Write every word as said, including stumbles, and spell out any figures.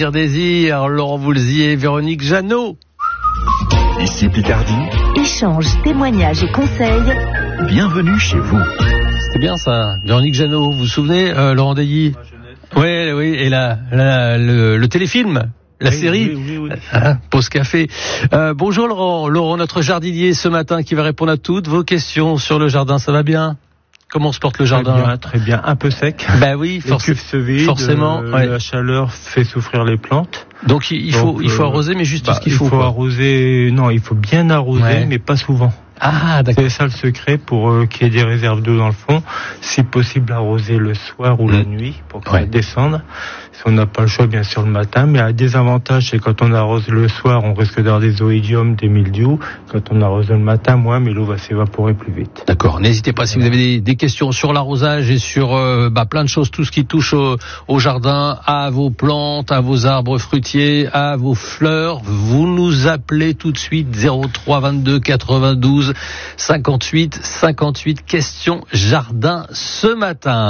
Désir, Laurent Voulzier, Véronique Jeannot. Ici Picardie. Échange, témoignages et conseils. Bienvenue chez vous. C'était bien ça, Véronique Jeannot. Vous vous souvenez, euh, Laurent Deilly? Oui, oui, et la, la, le, le téléfilm, la oui, série, oui, oui, oui. Hein, Pause Café. Euh, bonjour Laurent, Laurent, notre jardinier ce matin qui va répondre à toutes vos questions sur le jardin. Ça va bien? Comment se porte le jardin? Très bien, très bien. Un peu sec. Bah oui, les cuves se vident, forcément. euh, Ouais. La chaleur fait souffrir les plantes. Donc il faut, Donc, il faut euh, arroser, mais juste bah, ce qu'il faut. Il faut quoi. arroser. Non, il faut bien arroser, Ouais. mais pas souvent. Ah, d'accord. C'est ça le secret pour euh, qu'il y ait des réserves d'eau dans le fond. Si possible, arroser le soir ou mmh. la nuit pour que Ouais. ça descende. Si on n'a pas le choix, bien sûr, le matin. Mais un désavantage, c'est quand on arrose le soir, on risque d'avoir des oïdiums, des mildious. Quand on arrose le matin, moins, mais l'eau va s'évaporer plus vite. D'accord. N'hésitez pas si vous avez des, des questions sur l'arrosage et sur euh, bah, plein de choses, tout ce qui touche au, au jardin, à vos plantes, à vos arbres fruitiers, à vos fleurs. Vous nous appelez tout de suite zéro trois vingt-deux quatre-vingt-douze cinquante-huit cinquante-huit. Question jardin ce matin.